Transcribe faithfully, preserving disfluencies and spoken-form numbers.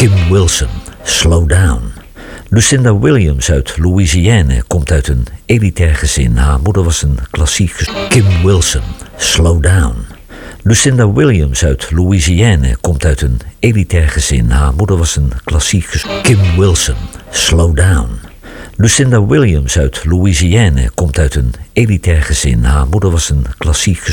Kim Wilson, Slow Down. Lucinda Williams uit Louisiana komt uit een elitair gezin. Haar moeder was een klassiek... Kim Wilson, Slow Down. Lucinda Williams uit Louisiana komt uit een elitair gezin. Haar moeder was een klassiek... Kim Wilson, Slow Down. Lucinda Williams uit Louisiana komt uit een elitair gezin. Haar moeder was een klassiek...